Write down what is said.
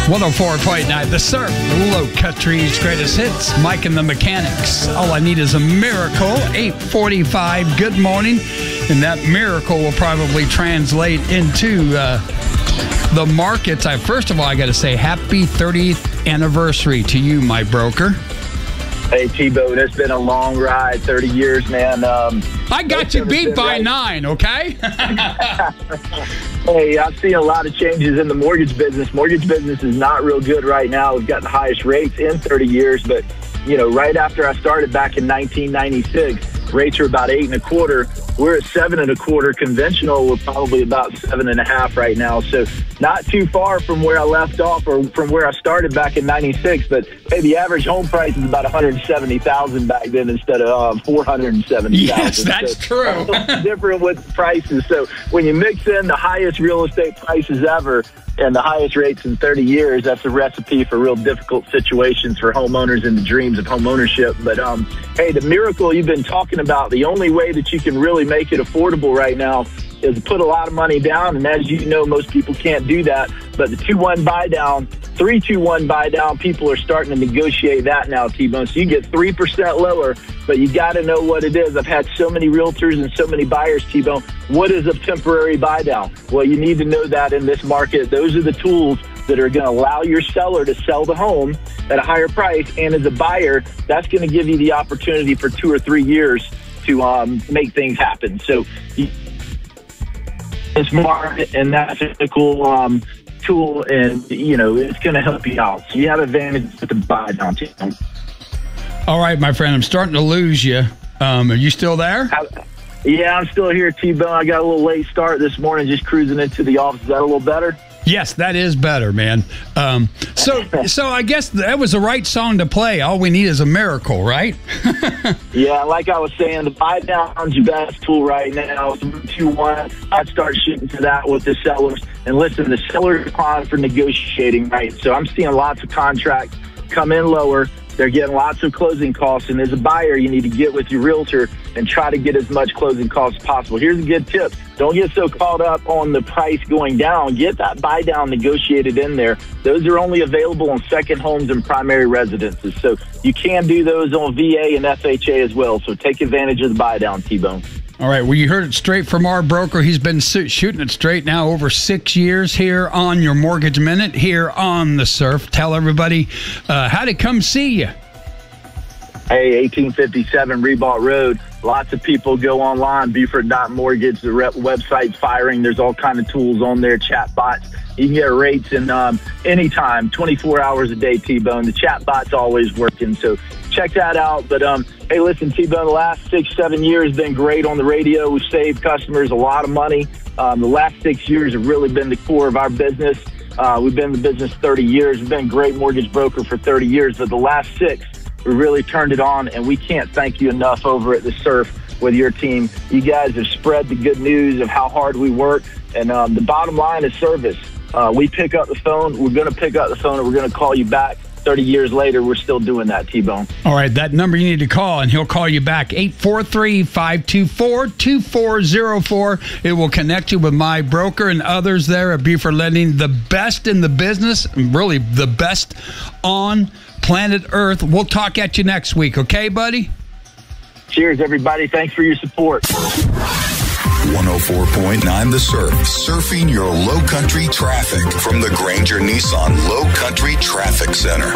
104.9 The Surf, Low Country's greatest hits, Mike and the Mechanics. All I need is a miracle. 8:45, good morning. And that miracle will probably translate into the markets. First of all, I got to say happy 30th anniversary to you, my broker. Hey, T-Bone, it's been a long ride, 30 years, man. I got you beat by 9, okay? Hey, I've seen a lot of changes in the mortgage business. Mortgage business is not real good right now. We've got the highest rates in 30 years, but, right after I started back in 1996, rates are about 8.25%. We're at 7.25%. Conventional, we're probably about 7.5% right now. So not too far from where I left off or from where I started back in 96. But hey, the average home price is about $170,000 back then instead of $470,000. Yes, that's true. Different with prices. So when you mix in the highest real estate prices ever and the highest rates in 30 years, that's a recipe for real difficult situations for homeowners and the dreams of home ownership. But hey, the miracle you've been talking about, the only way that you can really make it affordable right now is to put a lot of money down. And as you know, most people can't do that. But the 2-1 buy down, 3-2-1 buy down, people are starting to negotiate that now, T-Bone. So you get 3% lower, but you got to know what it is. I've had so many realtors and so many buyers, T-Bone. What is a temporary buy down? Well, you need to know that in this market. Those are the tools that are going to allow your seller to sell the home at a higher price. And as a buyer, that's going to give you the opportunity for 2 or 3 years to make things happen. So it's smart, and that's a cool tool, and it's going to help you out. So you have advantage with the buy down, too. All right, my friend, I'm starting to lose you. Are you still there? Yeah, I'm still here, T-Bone. I got a little late start this morning, just cruising into the office. Is that a little better? Yes, that is better, man. So I guess that was the right song to play. All we need is a miracle, right? Yeah, like I was saying, the buy down's your best tool right now. 3-2-1, I'd start shooting to that with the sellers. And listen, the sellers are prime for negotiating, right? So I'm seeing lots of contracts come in lower. They're getting lots of closing costs. And as a buyer, you need to get with your realtor and try to get as much closing costs as possible. Here's a good tip. Don't get so caught up on the price going down. Get that buy down negotiated in there. Those are only available on second homes and primary residences. So you can do those on VA and FHA as well. So take advantage of the buy down, T-Bone. All right. Well, you heard it straight from our broker. He's been shooting it straight now over 6 years here on your Mortgage Minute here on The Surf. Tell everybody how to come see you. Hey, 1857 Rebought Road. Lots of people go online, Buford.mortgage. The website's firing. There's all kind of tools on there, chat bots. You can get rates in anytime, 24 hours a day, T-Bone. The chat bot's always working, so check that out. But, hey, listen, T-Bone, the last 6-7 years have been great on the radio. We've saved customers a lot of money. The last 6 years have really been the core of our business. We've been in the business 30 years. We've been a great mortgage broker for 30 years, but the last 6, we really turned it on, and we can't thank you enough over at The Surf with your team. You guys have spread the good news of how hard we work, and the bottom line is service. We pick up the phone. We're going to pick up the phone, and we're going to call you back. 30 years later, we're still doing that, T-Bone. All right, that number you need to call, and he'll call you back, 843-524-2404. It will connect you with my broker and others there at Buford Lending, the best in the business, really the best on planet Earth. We'll talk at you next week, okay, buddy? Cheers, everybody. Thanks for your support. 104.9 The Surf. Surfing your low country traffic from the Granger Nissan Low Country Traffic Center.